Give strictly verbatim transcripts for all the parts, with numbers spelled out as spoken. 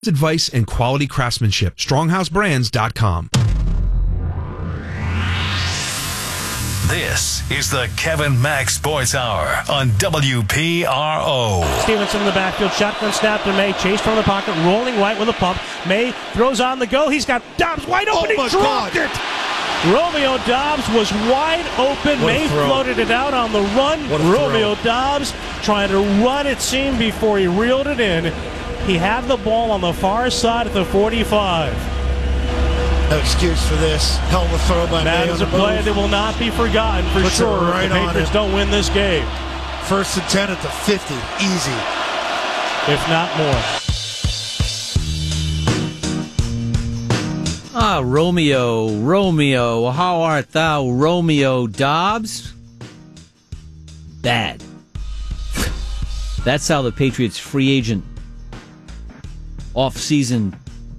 advice and quality craftsmanship. stronghouse brands dot com. This is the Kevin Mack Sports Hour on W P R O. Stevenson in the backfield, shotgun snap to May, chased from the pocket, rolling right with a pump. May throws on the go. He's got Dobbs wide open. Oh he dropped God. it. Romeo Dobbs was wide open. What a May throw. floated it out on the run. What a Romeo throw. Dobbs trying to run, it seemed, before he reeled it in. He had the ball on the far side at the forty-five. No excuse for this. Hell of a throw by That May is on a the play move. that will not be forgotten for Puts it sure right if the on Patriots him. don't win this game. First and ten at the fifty. Easy. If not more. Ah, Romeo, Romeo, how art thou, Romeo Dobbs? Bad. That's how the Patriots free agent off-season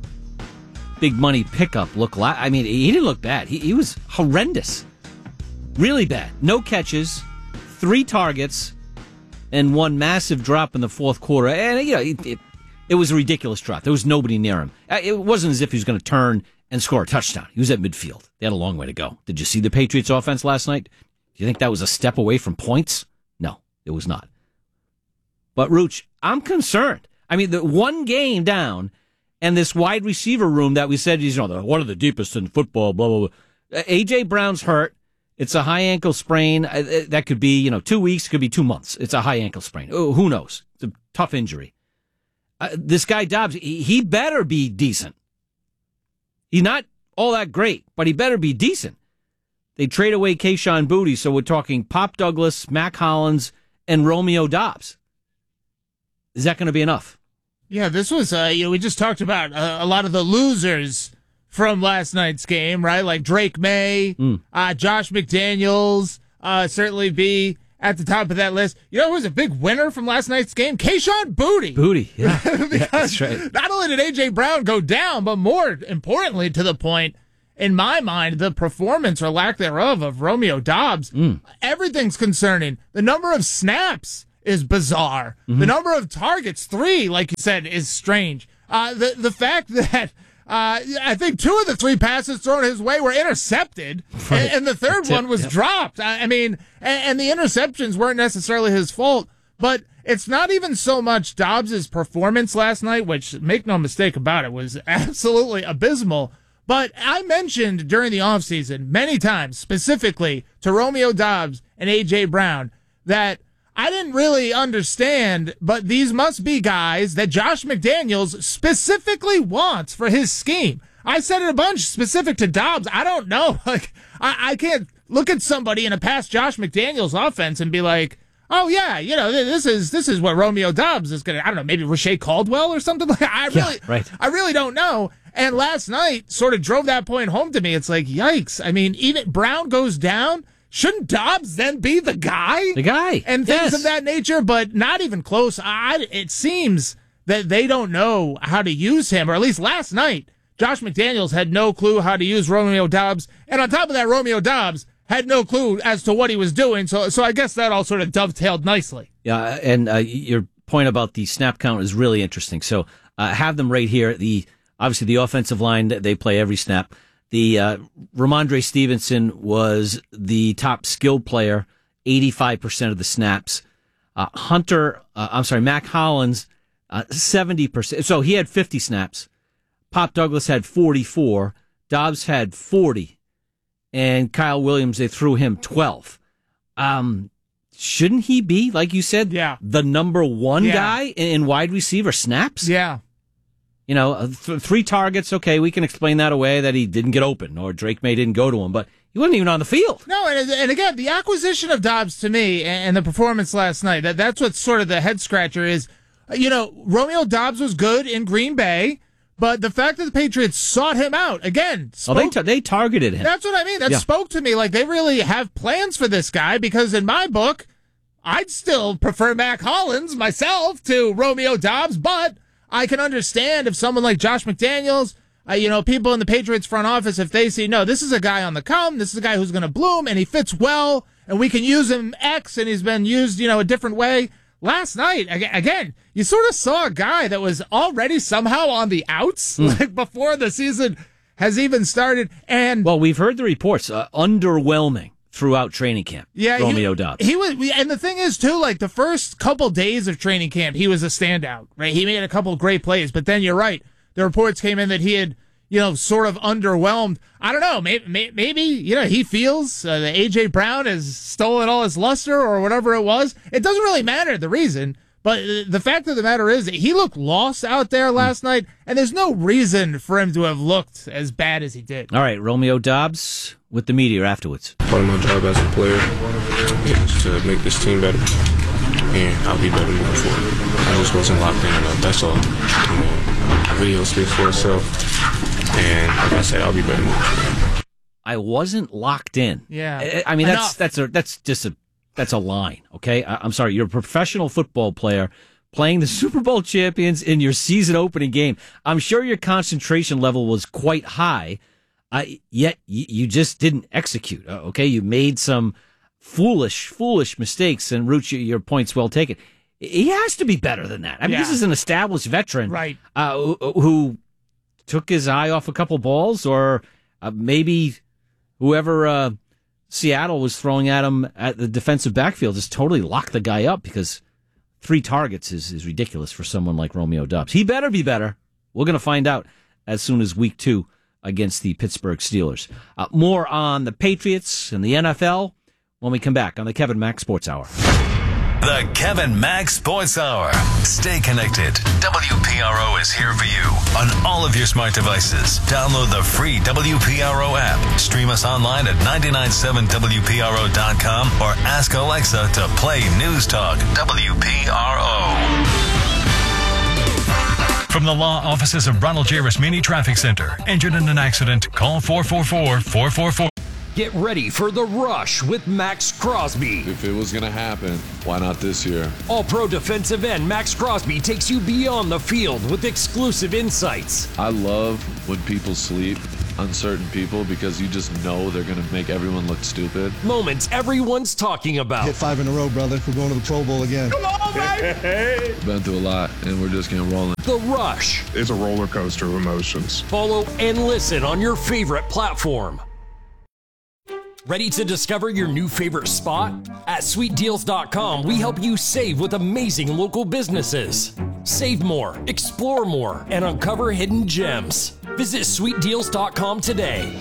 big money pickup looked like. I mean, he didn't look bad. He, he was horrendous. Really bad. No catches, three targets, and one massive drop in the fourth quarter. And, you know, it, it, it was a ridiculous drop. There was nobody near him. It wasn't as if he was going to turn and score a touchdown. He was at midfield. They had a long way to go. Did you see the Patriots offense last night? Do you think that was a step away from points? No, it was not. But, Rooch, I'm concerned. I mean, the one game down, and this wide receiver room that we said is, you know, one of the deepest in football, blah, blah, blah. A J. Brown's hurt. It's a high ankle sprain. That could be, you know, two weeks, could be two months. It's a high ankle sprain. Oh, who knows? It's a tough injury. Uh, this guy Dobbs, he, he better be decent. He's not all that great, but he better be decent. They trade away Kayshon Boutte, so we're talking Pop Douglas, Mac Hollins, and Romeo Dobbs. Is that going to be enough? Yeah, this was, uh, you know, we just talked about uh, a lot of the losers from last night's game, right? Like Drake May, mm. uh, Josh McDaniels, uh, certainly be at the top of that list. You know who was a big winner from last night's game? Kayshon Boutte. Boutte, yeah. Because yeah, that's right. Not only did A J. Brown go down, but more importantly to the point, in my mind, the performance or lack thereof of Romeo Dobbs, mm. everything's concerning. The number of snaps is bizarre. Mm-hmm. The number of targets, three, like you said, is strange. Uh, the, the fact that Uh, I think two of the three passes thrown his way were intercepted, right. and, and the third one was yep. dropped. I, I mean, and, and the interceptions weren't necessarily his fault, but it's not even so much Dobbs' performance last night, which, make no mistake about it, was absolutely abysmal. But I mentioned during the offseason many times, specifically to Romeo Dobbs and A J. Brown, that I didn't really understand, but these must be guys that Josh McDaniels specifically wants for his scheme. I said it a bunch specific to Dobbs. I don't know. Like, I, I can't look at somebody in a past Josh McDaniels offense and be like, oh yeah, you know, this is this is what Romeo Dobbs is gonna. I don't know, maybe Rashay Caldwell or something like. I really, yeah, right. I really don't know. And last night sort of drove that point home to me. It's like, yikes. I mean, even Brown goes down. Shouldn't Dobbs then be the guy? The guy. And things yes. of that nature, but not even close. I, it seems that they don't know how to use him, or at least last night, Josh McDaniels had no clue how to use Romeo Dobbs. And on top of that, Romeo Dobbs had no clue as to what he was doing. So, so I guess that all sort of dovetailed nicely. Yeah, and uh, your point about the snap count is really interesting. So uh, have them right here. The obviously, the offensive line, they play every snap. The uh, Ramondre Stevenson was the top skilled player, eighty-five percent of the snaps. Uh, Hunter, uh, I'm sorry, Mac Hollins, uh, seventy percent. So he had fifty snaps. Pop Douglas had forty-four. Dobbs had forty. And Kyle Williams, they threw him twelve. Um, shouldn't he be, like you said, yeah. the number one yeah. guy in wide receiver snaps? Yeah. You know, th- three targets, okay, we can explain that away, that he didn't get open, or Drake May didn't go to him, but he wasn't even on the field. No, and, and again, the acquisition of Dobbs to me and the performance last night, that that's what's sort of the head-scratcher is, you know, Romeo Dobbs was good in Green Bay, but the fact that the Patriots sought him out, again, spoke, oh, they, ta- they targeted him. That's what I mean. That yeah. spoke to me like they really have plans for this guy, because in my book, I'd still prefer Mac Hollins myself to Romeo Dobbs, but I can understand if someone like Josh McDaniels, uh, you know, people in the Patriots front office, if they see, no, this is a guy on the come, this is a guy who's going to bloom, and he fits well, and we can use him X, and he's been used, you know, a different way. last night, again, you sort of saw a guy that was already somehow on the outs, mm. like before the season has even started. And well, we've heard the reports, uh, underwhelming throughout training camp. Yeah, Romeo he, Doubs. He was, and the thing is too, like the first couple days of training camp, he was a standout, right? He made a couple of great plays, but then you're right. The reports came in that he had, you know, sort of underwhelmed. I don't know. Maybe, maybe you know, he feels uh, that A J Brown has stolen all his luster or whatever it was. It doesn't really matter the reason, but the fact of the matter is that he looked lost out there last mm. night, and there's no reason for him to have looked as bad as he did. All right, Romeo Doubs with the media afterwards. Part of my job as a player is to make this team better, and I'll be better moving forward. I just wasn't locked in enough. That's all. You know, the video speaks for itself. And like I said, I'll be better. I wasn't locked in. Yeah, I, I mean that's Enough. that's a that's just a that's a line. Okay, I, I'm sorry. You're a professional football player playing the Super Bowl champions in your season opening game. I'm sure your concentration level was quite high. Uh, yet you, you just didn't execute. Uh, okay, you made some foolish foolish mistakes. And Root, your point's well taken. He has to be better than that. I mean, yeah. this is an established veteran, right? Uh, who. who took his eye off a couple balls, or uh, maybe whoever uh, Seattle was throwing at him at the defensive backfield just totally locked the guy up, because three targets is, is ridiculous for someone like Romeo Doubs. He better be better. We're going to find out as soon as week two against the Pittsburgh Steelers. Uh, more on the Patriots and the N F L when we come back on the Kevin Mack Sports Hour. The Kevin Mack Sports Hour. Stay connected. W P R O is here for you on all of your smart devices. Download the free W P R O app. Stream us online at nine nine seven W P R O dot com or ask Alexa to play News Talk W P R O. From the law offices of Ronald J. Rasmini Traffic Center. Injured in an accident? Call four four four, four four four. Get ready for The Rush with Max Crosby. If it was going to happen, why not this year? All-pro defensive end Max Crosby takes you beyond the field with exclusive insights. I love when people sleep on certain people because you just know they're going to make everyone look stupid. Moments everyone's talking about. Hit five in a row, brother. We're going to the Pro Bowl again. Come on, baby! Been through a lot, and we're just going to roll in. The Rush. It's a roller coaster of emotions. Follow and listen on your favorite platform. Ready to discover your new favorite spot? At sweet deals dot com, we help you save with amazing local businesses. Save more, explore more, and uncover hidden gems. Visit sweet deals dot com today.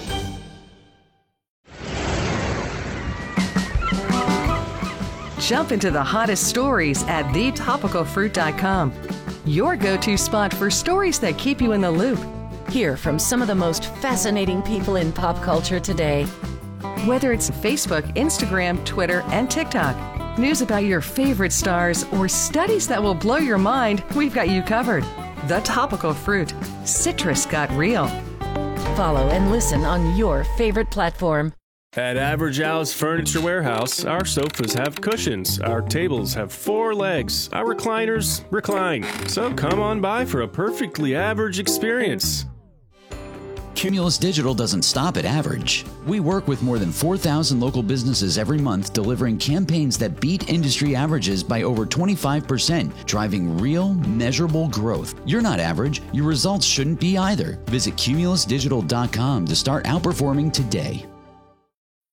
Jump into the hottest stories at the topical fruit dot com. Your go-to spot for stories that keep you in the loop. Hear from some of the most fascinating people in pop culture today. Whether it's Facebook, Instagram, Twitter, and TikTok, news about your favorite stars, or studies that will blow your mind, we've got you covered. The Topical Fruit. Citrus got real. Follow and listen on your favorite platform. At Average Al's Furniture Warehouse, our sofas have cushions, our tables have four legs, our recliners recline. So come on by for a perfectly average experience. Cumulus Digital doesn't stop at average. We work with more than four thousand local businesses every month, delivering campaigns that beat industry averages by over twenty-five percent, driving real, measurable growth. You're not average. Your results shouldn't be either. Visit cumulus digital dot com to start outperforming today.